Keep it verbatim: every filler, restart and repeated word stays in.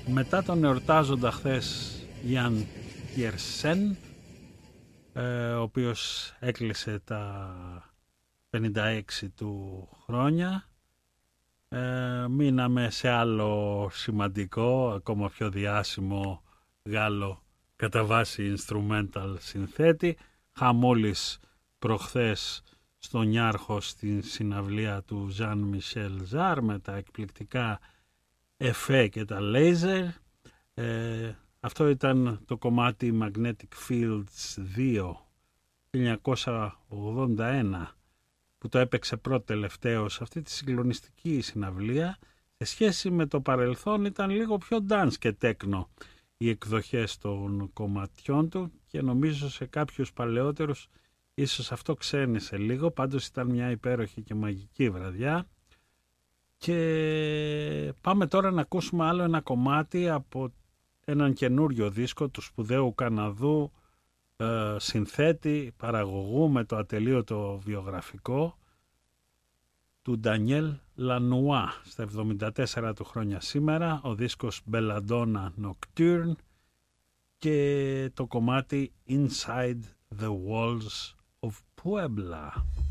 Μετά τον εορτάζοντα χθες Γιάν Πιερσέν, ο οποίος έκλεισε τα πενήντα έξι του χρόνια, ε, μείναμε σε άλλο σημαντικό, ακόμα πιο διάσημο Γάλλο κατά βάση instrumental συνθέτη. Χαμόλης προχθές στον Νιάρχο στην συναυλία του Ζαν Μισελ Ζάρ με τα εκπληκτικά εφέ και τα λέιζερ. Ε, αυτό ήταν το κομμάτι Magnetic Fields δύο χίλια εννιακόσια ογδόντα ένα που το έπαιξε πρώτο τελευταίο σε αυτή τη συγκλονιστική συναυλία. Σε σχέση με το παρελθόν ήταν λίγο πιο dance και techno οι εκδοχές των κομματιών του και νομίζω σε κάποιους παλαιότερους ίσως αυτό ξένησε λίγο. Πάντως ήταν μια υπέροχη και μαγική βραδιά. Και πάμε τώρα να ακούσουμε άλλο ένα κομμάτι από έναν καινούριο δίσκο του σπουδαίου Καναδού ε, συνθέτη, παραγωγού με το ατελείωτο βιογραφικό του Ντανιέλ Λανουά, στα εβδομήντα τέσσερα του χρόνια σήμερα, ο δίσκος Belladonna Nocturne και το κομμάτι Inside the Walls of Puebla.